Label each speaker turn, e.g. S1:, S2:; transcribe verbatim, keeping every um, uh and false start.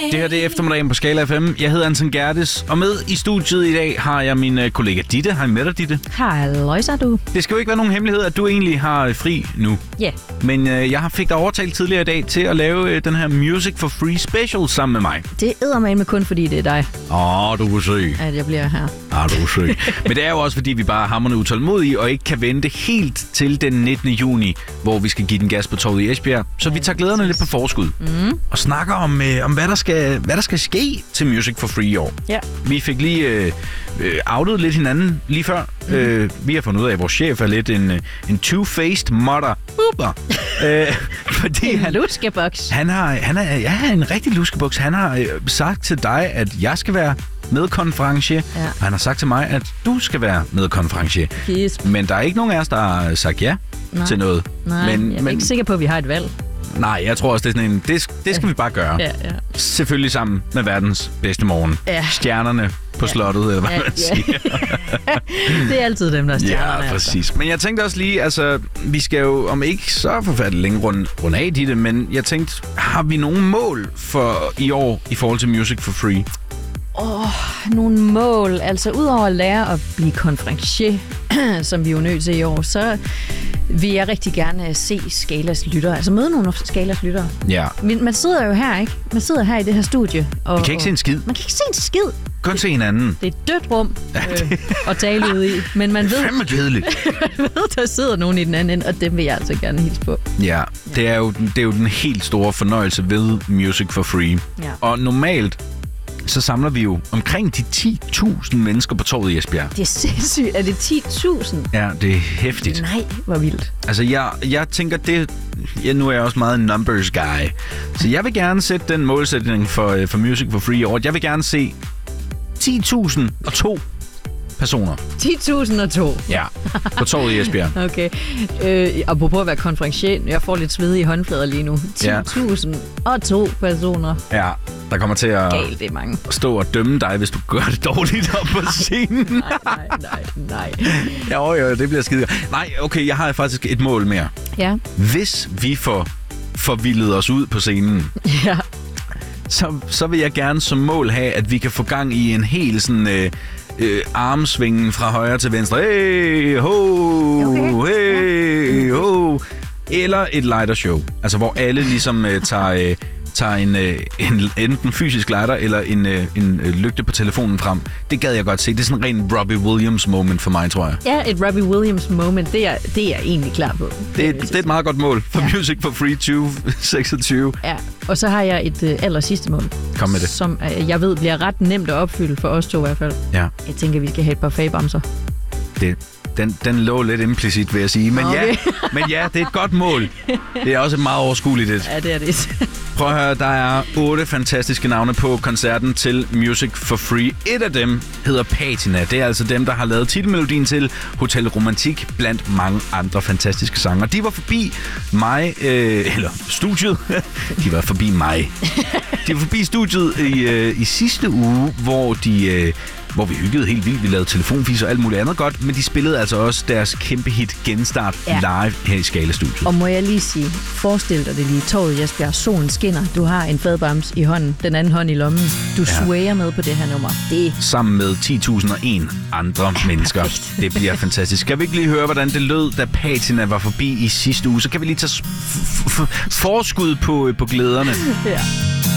S1: Det her det er eftermiddagen på Skala F M. Jeg hedder Anton Gerdes, og med i studiet i dag har jeg min uh, kollega Ditte. Hej med dig, Ditte.
S2: Halløjsa, du.
S1: Det skal jo ikke være nogen hemmelighed, at du egentlig har fri nu.
S2: Ja. Yeah.
S1: Men uh, jeg fik dig overtalt tidligere i dag til at lave uh, den her Music for Free special sammen med mig.
S2: Det æder mig med kun fordi det er dig.
S1: Åh, oh, du kan se.
S2: At jeg bliver her.
S1: Ah, du kan se. Men det er jo også fordi, vi bare er hamrende utålmodige og ikke kan vente helt til den nittende juni, hvor vi skal give den gas på torvet i Esbjerg. Så vi tager glæderne lidt på forskud.
S2: Mm.
S1: Og snakker om, øh, om hvad, der skal, hvad der skal ske til Music for Free i år.
S2: Ja.
S1: Vi fik lige øh, øh, outet lidt hinanden lige før. Mm. Øh, vi har fundet ud af, at vores chef er lidt en, en two-faced mother. øh, fordi
S2: en
S1: han,
S2: luskeboks.
S1: Han har, han er ja, en rigtig luskeboks. Han har øh, sagt til dig, at jeg skal være medkonferencier. Ja. Og han har sagt til mig, at du skal være medkonferencier.
S2: Yes.
S1: Men der er ikke nogen af os, der har sagt ja
S2: Nej.
S1: til noget.
S2: Nej,
S1: men,
S2: jeg er
S1: men,
S2: ikke sikker på, at vi har et valg.
S1: Nej, jeg tror også, det er sådan en... Det, det skal ja. vi bare gøre.
S2: Ja, ja.
S1: Selvfølgelig sammen med verdens bedste morgen.
S2: Ja.
S1: Stjernerne på ja. slottet, eller hvad ja, man ja. siger.
S2: Det er altid dem, der er stjernerne.
S1: Ja, præcis. Altså. Men jeg tænkte også lige, altså, vi skal jo om ikke så forfærdeligt længe runde, runde af i det, men jeg tænkte, har vi nogen mål for i år i forhold til Music for Free?
S2: Åh, oh, nogle mål. Altså, udover at lære at blive konferencier, som vi er jo nødt til i år, så vil jeg rigtig gerne se Skalas lyttere. Altså møde nogle af Skalas lyttere.
S1: Ja.
S2: Men man sidder jo her, ikke? Man sidder her i det her studie. Og,
S1: man kan ikke se en skid.
S2: Man kan ikke se en skid.
S1: Kun se hinanden.
S2: Det er et dødt rum øh, at tale ud i. Men man ved,
S1: fandme kedeligt.
S2: man ved, der sidder nogen i den anden ende, og dem vil jeg altså gerne hilse på.
S1: Ja, det er jo, det er jo den helt store fornøjelse ved Music for Free. Ja. Og normalt så samler vi jo omkring de ti tusind mennesker på torvet i Esbjerg.
S2: Det er sindssygt. Er det ti tusind?
S1: Ja, det er hæftigt.
S2: Nej, hvor vildt.
S1: Altså, jeg, jeg tænker, det... Ja, nu er jeg også meget en numbers guy. Så jeg vil gerne sætte den målsætning for, for Music for Free i år. Jeg vil gerne se ti tusind og to personer.
S2: ti tusind og to?
S1: Ja, på torvet i Esbjerg.
S2: Okay. Øh, apropos at være konferencier, jeg får lidt svedige håndflader lige nu. ti tusind og to personer.
S1: Ja, der kommer til at
S2: Galt, det er mange.
S1: stå og dømme dig, hvis du gør det dårligt op på scenen.
S2: nej, nej, nej, nej.
S1: Jo, jo, det bliver skide. Nej, okay, jeg har faktisk et mål mere.
S2: Ja.
S1: Hvis vi får forvildet os ud på scenen,
S2: ja. så,
S1: så vil jeg gerne som mål have, at vi kan få gang i en helt sådan... Øh, Øh, armsvingen fra højre til venstre. Hey, ho, okay. hey, ho. Eller et lighter-show. Altså, hvor alle ligesom øh, tager, øh, tager en, øh, en enten fysisk lighter eller en, øh, en øh, lygte på telefonen frem. Det gad jeg godt se. Det er sådan en ren Robbie Williams moment for mig, tror jeg.
S2: Ja, et Robbie Williams moment. Det er, det er jeg egentlig klar på.
S1: Det er, det er et meget godt mål for ja. Music for Free tyve seksogtyve.
S2: Ja, og så har jeg et øh, aller sidste mål.
S1: Kom med det.
S2: Som øh, jeg ved bliver ret nemt at opfylde for os to i hvert fald.
S1: Ja.
S2: Jeg tænker, vi skal have et par fagbamser.
S1: Det Den, den lå lidt implicit, vil jeg sige. Men, okay. ja, men ja, det er et godt mål. Det er også et meget overskueligt et.
S2: Ja, det er det.
S1: Prøv at høre, der er otte fantastiske navne på koncerten til Music for Free. Et af dem hedder Patina. Det er altså dem, der har lavet titelmelodien til Hotel Romantik, blandt mange andre fantastiske sanger. De var forbi mig, øh, eller studiet. De var forbi mig. De var forbi studiet i, øh, i sidste uge, hvor de... Øh, hvor vi hyggede helt vildt. Vi lavede telefonfis og alt muligt andet godt, men de spillede altså også deres kæmpe hit Genstart ja. live her i Skala-studiet.
S2: Og må jeg lige sige, forestil dig det lige, torvet Jesper, solen skinner, du har en fadbams i hånden, den anden hånd i lommen. Du ja. swayer med på det her nummer. Det...
S1: Sammen med ti tusind og en andre ja, mennesker. Perfekt. Det bliver fantastisk. Skal vi ikke lige høre, hvordan det lød, da Patina var forbi i sidste uge? Så kan vi lige tage f- f- f- forskud på, på glæderne.
S2: Ja.